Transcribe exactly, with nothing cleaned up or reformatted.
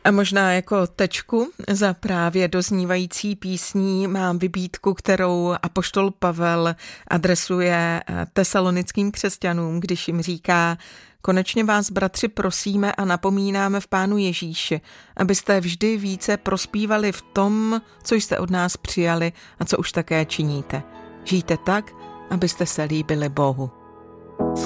A možná jako tečku za právě doznívající písní mám vybídku, kterou apoštol Pavel adresuje tesalonickým křesťanům, když jim říká: konečně vás, bratři, prosíme a napomínáme v Pánu Ježíši, abyste vždy více prospívali v tom, co jste od nás přijali a co už také činíte. Žijte tak, abyste se líbili Bohu.